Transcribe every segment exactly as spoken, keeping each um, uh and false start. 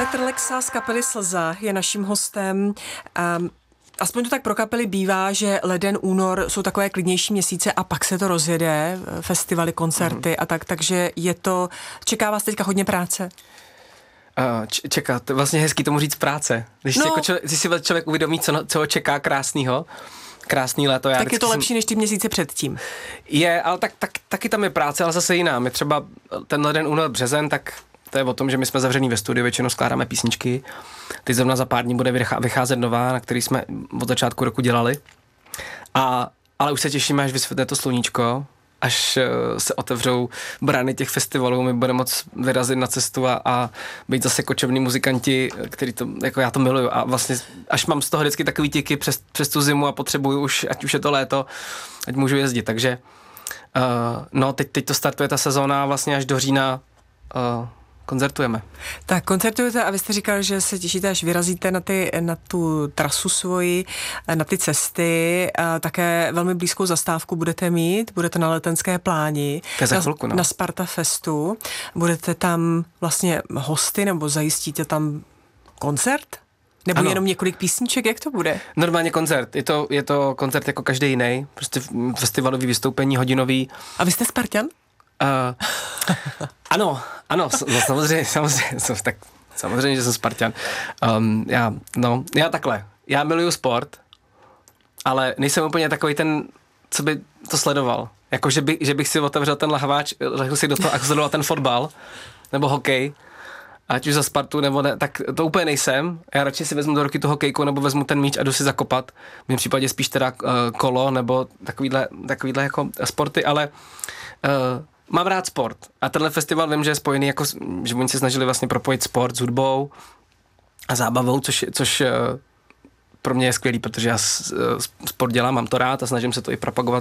Petr Lexa z kapely Slza je naším hostem. Um, aspoň to tak pro kapely bývá, že leden, únor jsou takové klidnější měsíce a pak se to rozjede, festivaly, koncerty mm. a tak, takže je to, čeká vás teďka hodně práce? Uh, č- čeká, to je vlastně hezký tomu říct práce. Když, no. si, jako člověk, když si člověk uvědomí, co, co ho čeká krásnýho, krásný léto. Já tak je to lepší jsem... než ty měsíce předtím. Je, ale tak, tak, taky tam je práce, ale zase jiná. My třeba ten leden, únor, březen, tak to je o tom, že my jsme zavření ve studiu, většinou skládáme písničky. Teď zrovna za pár dní bude vycházet nová, na který jsme od začátku roku dělali. A, ale už se těšíme, až vysvětlí to sluníčko, až uh, se otevřou brány těch festivalů, my budeme moc vyrazit na cestu a, a být zase kočovní muzikanti, který to, jako já to miluju. A vlastně až mám z toho vždycky takový tiky přes, přes tu zimu a potřebuju už, ať už je to léto, ať můžu jezdit. Takže uh, no, teď, teď to startuje ta sezóna vlastně až do října uh, koncertujeme. Tak koncertujete a vy jste říkal, že se těšíte, až vyrazíte na, ty, na tu trasu svoji, na ty cesty. A také velmi blízkou zastávku budete mít, budete na Letenské pláni. To je za chvilku, no. Na Sparta Festu. Budete tam vlastně hosty, nebo zajistíte tam koncert? Nebo ano. Jenom několik písniček, jak to bude? Normálně koncert. Je to, je to koncert jako každý jiný. Prostě festivalový vystoupení, hodinový. A vy jste Spartan? Uh, ano, ano, no, samozřejmě, samozřejmě, tak, samozřejmě, že jsem Spartan. Um, já, no, já takhle, já miluju sport, ale nejsem úplně takový ten, co by to sledoval. Jako, že, by, že bych si otevřel ten lahváč, řekl si do toho a sledoval ten fotbal, nebo hokej, ať už za Spartu, nebo ne, tak to úplně nejsem. Já radši si vezmu do ruky tu hokejku, nebo vezmu ten míč a jdu si zakopat. V mém případě spíš teda uh, kolo, nebo takovýhle, takovýhle jako sporty, ale uh, mám rád sport a tenhle festival vím, že je spojený jako, že oni se snažili vlastně propojit sport s hudbou a zábavou, což, což uh, pro mě je skvělý, protože já s, uh, sport dělám, mám to rád a snažím se to i propagovat,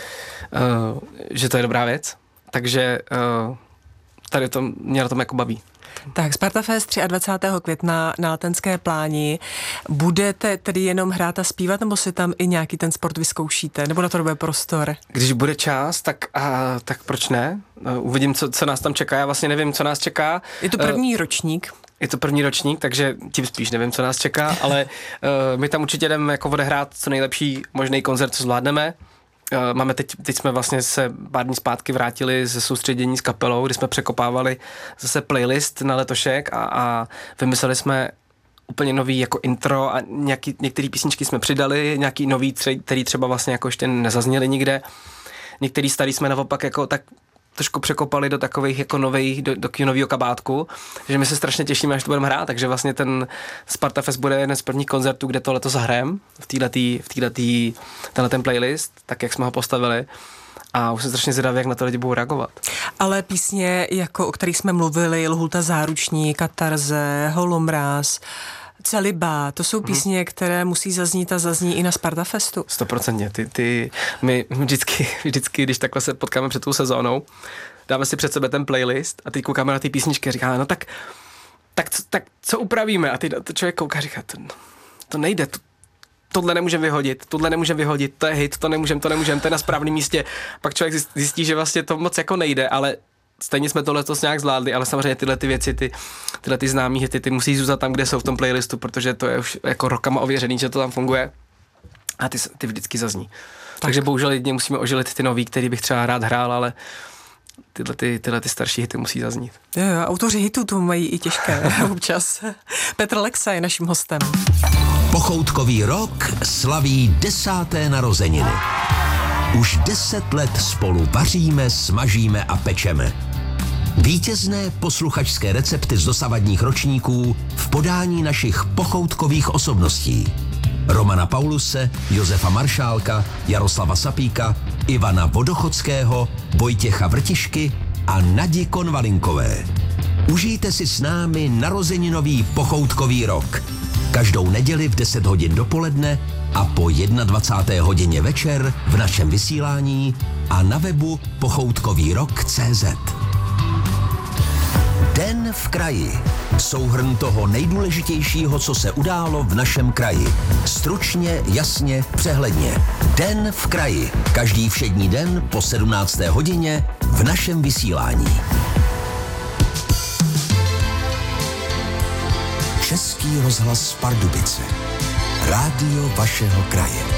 uh, že to je dobrá věc. Takže uh, tady to mě na tom jako baví. Tak Sparta Fest dvacátého třetího května na Letenské pláni. Budete tedy jenom hrát a zpívat, nebo si tam i nějaký ten sport vyzkoušíte? Nebo na to bude prostor? Když bude čas, tak, a, tak proč ne? Uvidím, co, co nás tam čeká. Já vlastně nevím, co nás čeká. Je to první uh, ročník. Je to první ročník, takže tím spíš nevím, co nás čeká, ale uh, my tam určitě jdeme jako odehrát co nejlepší možný koncert, co zvládneme. Uh, máme teď, teď jsme vlastně se pár dní zpátky vrátili ze soustředění s kapelou, kdy jsme překopávali zase playlist na letošek a, a vymysleli jsme úplně nový jako intro a nějaký, některé písničky jsme přidali, nějaký nový, který třeba vlastně jako ještě nezazněli nikde. Některý starý jsme naopak jako tak trošku překopali do takových jako nových, do, do nového kabátku, že my se strašně těšíme, až to budeme hrát, takže vlastně ten Sparta Fest bude jeden z prvních koncertů, kde to letos zahrajeme, v této, v této, tenhle ten playlist, tak jak jsme ho postavili. A už jsem strašně zvědavý, jak na to lidi budou reagovat. Ale písně, jako o kterých jsme mluvili, Lhůta záruční, Katarze, Holomráz, Celiba, to jsou písně, hmm. které musí zaznít a zazní i na Sparta Festu. Stoprocentně. Ty, ty, my vždycky, vždycky, když takhle se potkáme před tou sezónou, dáme si před sebe ten playlist a teď koukáme na ty písničky a říkáme, no tak, tak, tak co upravíme? A ty to člověk kouká a říká, to, to nejde, to, tohle nemůžeme vyhodit, tohle nemůžeme vyhodit, to je hit, to nemůžeme, to nemůžeme, to je na správném místě. Pak člověk zjistí, že vlastně to moc jako nejde, ale stejně jsme to letos nějak zvládli, ale samozřejmě tyhle ty věci, ty, tyhle ty známý hity, ty musí zůstat tam, kde jsou v tom playlistu, protože to je už jako rokama ověřený, že to tam funguje a ty, ty vždycky zazní. Tak. Takže bohužel jedně musíme ožilit ty nový, který bych třeba rád hrál, ale tyhle, ty, tyhle ty starší hity musí zaznít. Jo, jo, autoři hitů to mají i těžké občas. Petr Lexa je naším hostem. Pochoutkový rok slaví desáté narozeniny. Už deset let spolu vaříme, smažíme a pečeme. Vítězné posluchačské recepty z dosavadních ročníků v podání našich pochoutkových osobností. Romana Pauluse, Josefa Maršálka, Jaroslava Sapíka, Ivana Vodochodského, Vojtěcha Vrtišky a Nadi Konvalinkové. Užijte si s námi narozeninový pochoutkový rok. Každou neděli v deset hodin dopoledne a po dvacáté jedné hodině večer v našem vysílání a na webu pochoutkový rok tečka cé zet. Den v kraji. Souhrn toho nejdůležitějšího, co se událo v našem kraji. Stručně, jasně, přehledně. Den v kraji. Každý všední den po sedmnácté hodině v našem vysílání. Český rozhlas Pardubice. Rádio vašeho kraje.